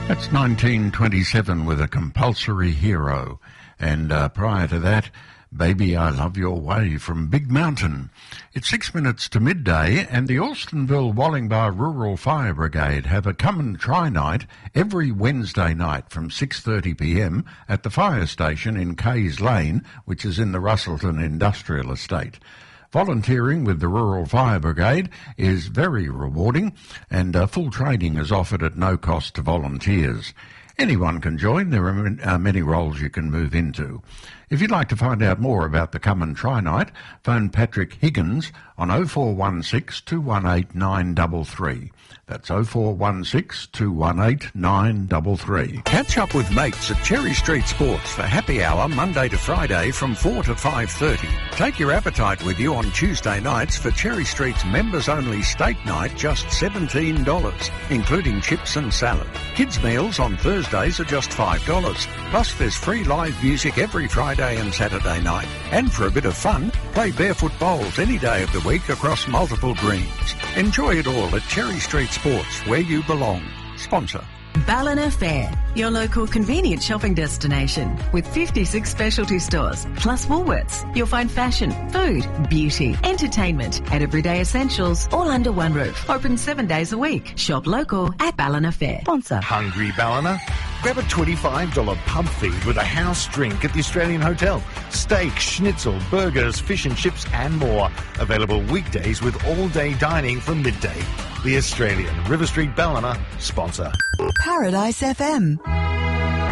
That's 1927 with A Compulsory Hero. And prior to that, Baby I Love Your Way from Big Mountain. It's 6 minutes to midday, and the Alstonville Wallingbar Rural Fire Brigade have a come and try night every Wednesday night from 6:30pm at the fire station in Kays Lane, which is in the Russellton Industrial Estate. Volunteering with the Rural Fire Brigade is very rewarding, and full training is offered at no cost to volunteers. Anyone can join. There are many roles you can move into. If you'd like to find out more about the Come and Try Night, phone Patrick Higgins on 0416 218 933. That's 0416 218 933. Catch up with mates at Cherry Street Sports for happy hour Monday to Friday from 4 to 5:30. Take your appetite with you on Tuesday nights for Cherry Street's members-only steak night, just $17, including chips and salad. Kids' meals on Thursdays are just $5. Plus there's free live music every Friday and Saturday night. And for a bit of fun, play barefoot bowls any day of the week across multiple greens. Enjoy it all at Cherry Street Sports, where you belong. Sponsor. Ballina Fair, your local convenient shopping destination with 56 specialty stores, plus Woolworths. You'll find fashion, food, beauty, entertainment and everyday essentials all under one roof. Open 7 days a week. Shop local at Ballina Fair. Sponsor. Hungry Ballina? Grab a $25 pub feed with a house drink at the Australian Hotel. Steak, schnitzel, burgers, fish and chips and more. Available weekdays with all-day dining from midday. The Australian, River Street Ballina, sponsor. Paradise FM.